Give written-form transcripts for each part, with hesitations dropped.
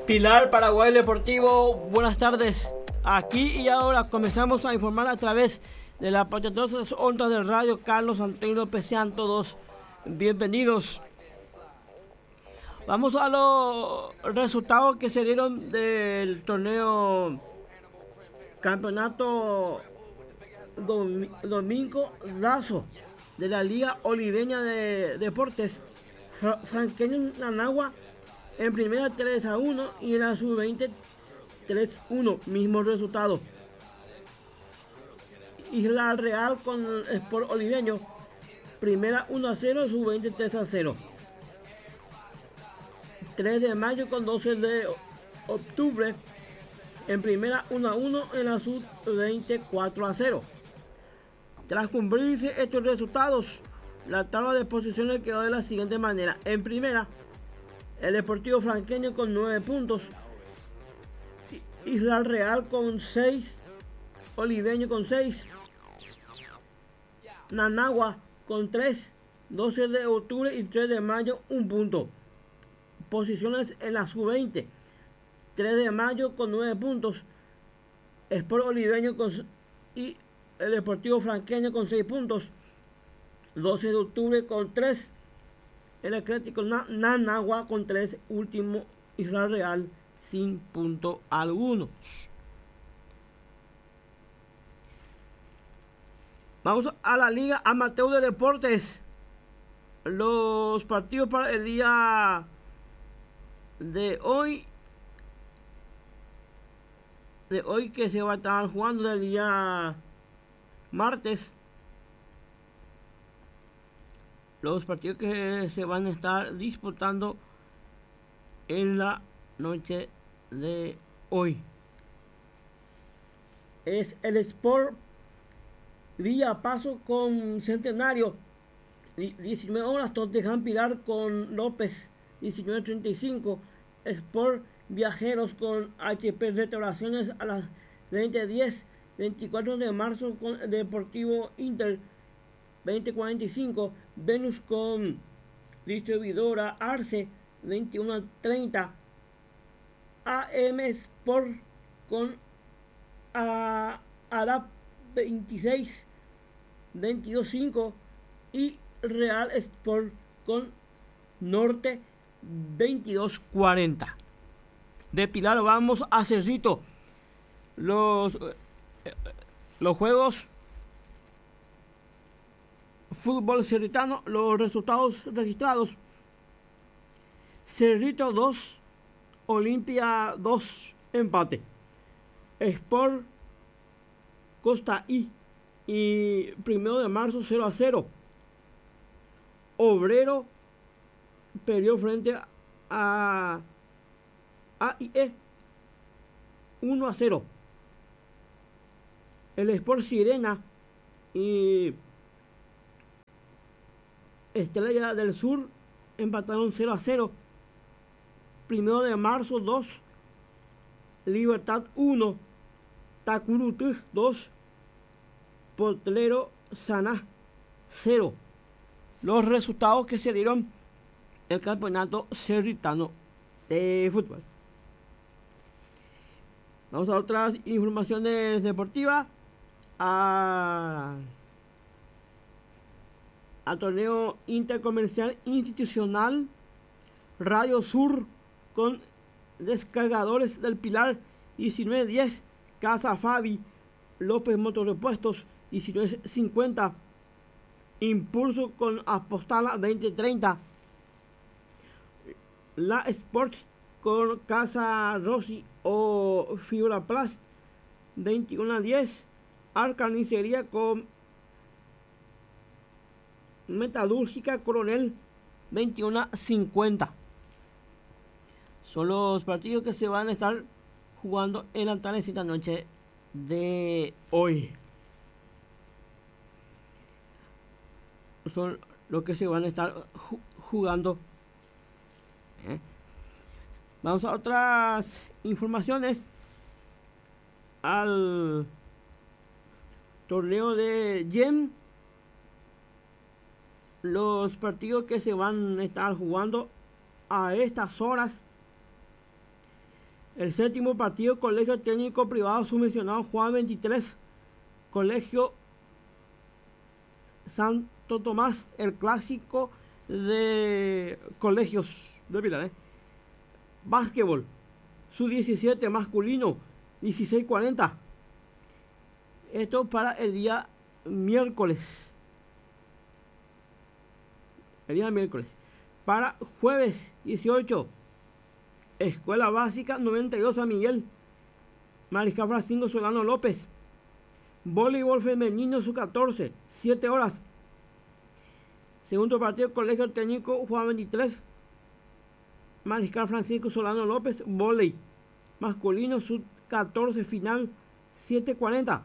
Pilar, Paraguay Deportivo, buenas tardes. Aquí y ahora comenzamos a informar a través de las patriotosas ondas del radio Carlos Antonio López. Sean todos bienvenidos. Vamos a los resultados que se dieron del torneo Campeonato Domingo Lazo de la Liga Oliveña de Deportes. Franqueño Nanagua en primera 3-1 y en la sub-20 3-1, mismo resultado. Isla Real con Sport Oliveño, primera 1-0, sub-20 3-0. 3 de mayo con 12 de octubre, en primera 1-1, en la sub-20 4-0. Tras cumplirse estos resultados, la tabla de posiciones quedó de la siguiente manera. En primera, el Deportivo Franqueño con 9 puntos, Isla Real con 6, Oliveño con 6, Nanagua con 3, 12 de octubre y 3 de mayo 1 punto. Posiciones en la sub-20, 3 de mayo con 9 puntos, Sport Oliveño y el Deportivo Franqueño con 6 puntos, 12 de octubre con 3, el Atlético Nanagua con 3, último Israel Real sin punto alguno. Vamos a la Liga Amateur de Deportes. Los partidos para el día de hoy que se va a estar jugando del día martes. Los partidos que se van a estar disputando en la noche de hoy es el Sport Villa Paso con Centenario, 19 horas, Tottenham Pilar con López, 19:35. Sport Viajeros con HP Restauraciones a las 20:10. 24 de marzo con Deportivo Inter, 20:45. Venus con Distribuidora Arce, 21:30. AM Sport con Arab 26, 22:05. Y Real Sport con Norte, 22:40. De Pilar vamos a Cerrito. Los juegos fútbol cerritano, los resultados registrados: Cerrito 2, Olimpia 2, empate. Sport Costa y 1 de marzo 0-0. Obrero perdió frente a AIE 1-0. El Sport Sirena y Estrella del Sur empataron 0-0. 1 de marzo 2, Libertad 1, Tacurutu 2, Potrero Saná 0. Los resultados que se dieron el campeonato cerritano de fútbol. Vamos a otras informaciones deportivas. Al torneo intercomercial institucional Radio Sur con Descargadores del Pilar, 19:10. Casa Fabi López Motorrepuestos, 19:50. Impulso con Apostala, 20:30. La Sports con Casa Rossi o Fibra Plast, 21:10. Arcanicería con Metalúrgica Coronel, 21:50. Son los partidos que se van a estar jugando en la tardecita noche de hoy. Son los que se van a estar jugando. Vamos a otras informaciones. Al torneo de YEM, los partidos que se van a estar jugando a estas horas: El séptimo partido, Colegio Técnico Privado Subvencionado Juan 23, Colegio Santo Tomás, el clásico de colegios de Pilar. Básquetbol, sub-17 masculino, 16:40. Esto para el día miércoles. Para jueves 18, Escuela Básica 92 San Miguel, Mariscal Francisco Solano López. Voleibol femenino sub-14, 7 horas. Segundo partido, Colegio Técnico Juan 23, Mariscal Francisco Solano López. Voley masculino sub-14 final, 7:40.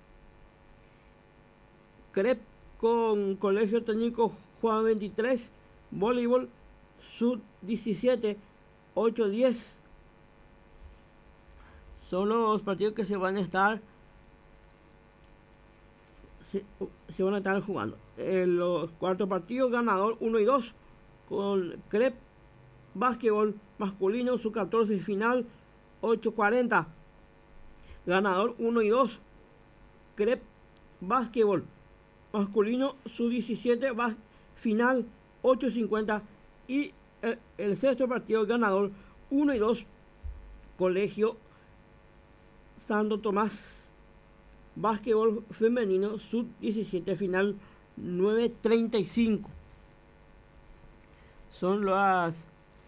CREP con Colegio Técnico Juan 23, voleibol sub-17, 8:10. Son los partidos que se van a estar jugando. Los cuartos partidos, ganador 1 y 2 con CREP básquetbol masculino sub-14 final, 8:40. Ganador 1 y 2 CREP básquetbol masculino sub-17 final, 8:50. Y el sexto partido, ganador 1 y 2 Colegio Santo Tomás básquetbol femenino sub-17 final, 9:35. Son las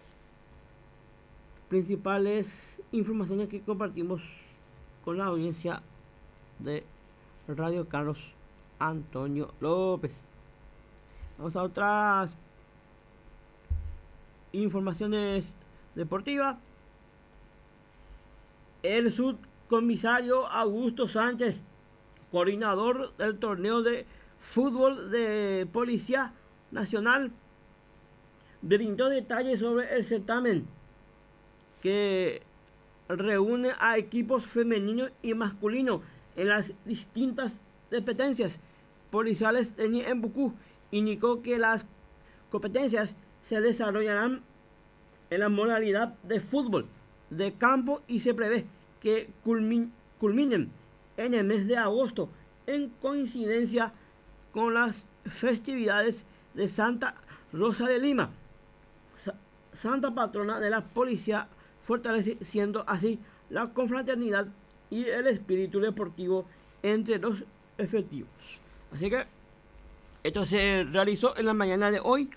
principales informaciones que compartimos con la audiencia de Radio Carlos Antonio López. Vamos a otras informaciones deportivas. El subcomisario Augusto Sánchez, coordinador del torneo de fútbol de Policía Nacional, brindó detalles sobre el certamen que reúne a equipos femeninos y masculinos en las distintas competencias policiales en Bucú. Indicó que las competencias se desarrollarán en la modalidad de fútbol de campo y se prevé que culminen en el mes de agosto, en coincidencia con las festividades de Santa Rosa de Lima, santa patrona de la policía, fortaleciendo así la confraternidad y el espíritu deportivo entre los efectivos. Así que esto se realizó en la mañana de hoy,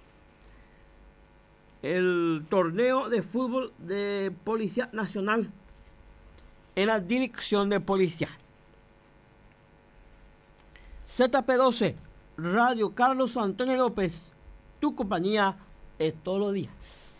el torneo de fútbol de Policía Nacional en la Dirección de Policía. ZP12, Radio Carlos Antonio López, tu compañía todos los días.